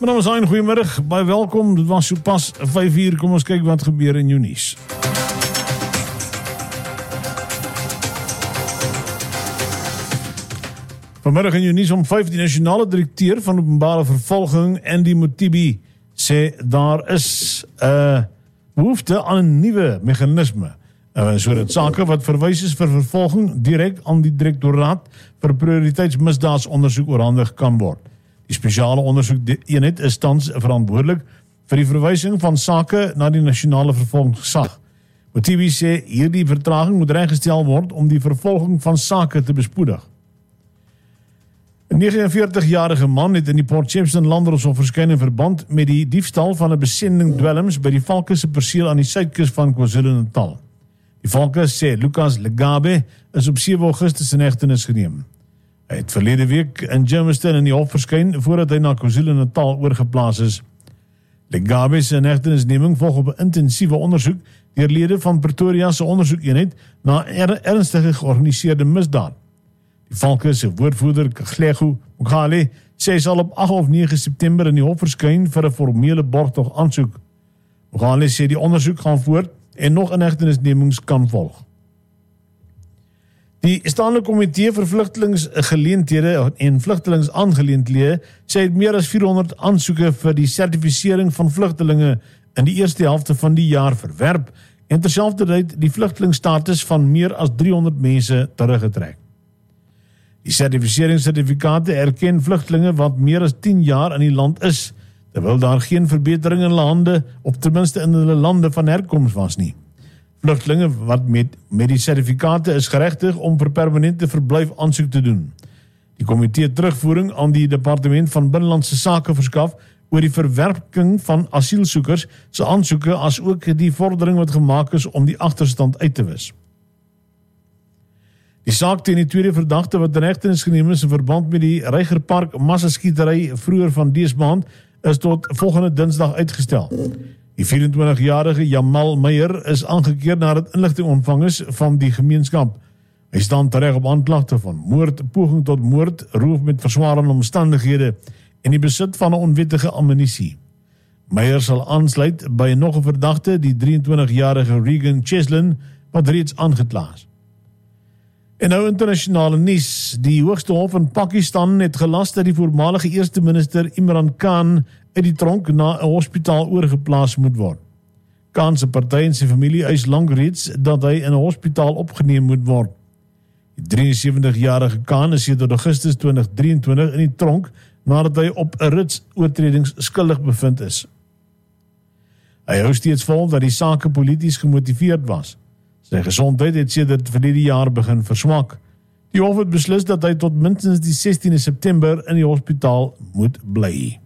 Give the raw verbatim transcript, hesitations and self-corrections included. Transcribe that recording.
My naam is Hein, goeiemiddag, baie welkom. Dit was so pas vyf uur, kom ons kyk wat gebeur in jou nuus. Vanmiddag in jou nuus om vyf, die nasionale direkteur van openbare vervolging, Andy Mothibi, sê daar is 'n uh, behoefte aan 'n nuwe meganisme, uh, sodat sake wat verwys is vir vervolging direk aan die direktoraat vir prioriteitsmisdaadsondersoek oorhandig kan word. Die spesiale ondersoekeenheid is tans verantwoordelik vir die verwysing van sake na die nasionale vervolgingsgesag. Mothibi sê hierdie vertraging moet reggestel word om die vervolging van sake te bespoedig. 'n negenenveertigjarige man het in die Port Shepstone Landdroshof verskyn in verband met die diefstal van 'n besending dwelms by die Valke perseel aan die suidkus van KwaZulu-Natal. Die Valke sê Lucas Legabe is op sewe Augustus in hegtenis geneem. Hy het verlede week in Germiston in die hof verskyn voordat hy na KwaZulu-Natal oorgeplaas is. Legabe se hegtenisneming volg op 'n intensiewe ondersoek deur lede van Pretoria se ondersoekeenheid na er, ernstige georganiseerde misdaad. Die Valke se woordvoerder Katlego Mogale sê hy sal op agt of nege September in die hof verskyn vir 'n formele borgtog aansoek. Mogale sê die ondersoek gaan voort en nog inhegtenisnemings kan volg. Die Staanlike Komitee vir Vlugtelingsgeleenthede en Vlugtelingsaangeleenthede sê het meer as vierhonderd aansoeke vir die sertifisering van vlugtelinge in die eerste helfte van die jaar verwerp en terselfdertyd die vlugtelingstatus van meer as driehonderd mense teruggetrek. Die sertifiseringssertifikate erken vlugtelinge wat meer as tien jaar in die land is, terwyl daar geen verbetering in hulle hande, of ten minste in hulle lande van herkoms was nie. Vlugtelinge wat met, met die sertifikate is geregtig om vir permanente verblyf aansoek te doen. Die komitee terugvoering aan die Departement van Binnelandse Sake verskaf oor die verwerking van asielsoekers se aansoeke as ook die vordering wat gemaak is om die agterstand uit te wis. Die saak teen die tweede verdagte wat in hegtenis geneem is in verband met die Reigerpark massaskietery vroeër van dese maand is tot volgende Dinsdag uitgestel. Die vyf-en-twintigjarige Jamal Meyer is aangekeer nadat inligting ontvang is van die gemeenskap. Hy staan tereg op aanklagte van moord, poging tot moord, roof met verswarende omstandighede en die besit van 'n onwettige ammunisie. Meyer sal aansluit by nog 'n verdagte, die drieëntwintigjarige Regan Cheslin, wat reeds aangekla is. En nou internasionale nuus. Die hoogste hof in Pakistan het gelas dat die voormalige eerste minister Imran Khan uit die tronk na 'n hospitaal oorgeplaas moet word. Khan se party en sy familie eis lank reeds dat hy in 'n hospitaal opgeneem moet word. Die drieënsewentigjarige Khan is sedert Augustus twintig drieëntwintig in die tronk nadat hy op 'n rits oortredings skuldig bevind is. Hy hou steeds vol dat die saak polities gemotiveerd was. Sy gesondheid het sedert verlede jaar begin verswak. Die hof het beslis dat hy tot minstens die sestiende September in die hospitaal moet bly.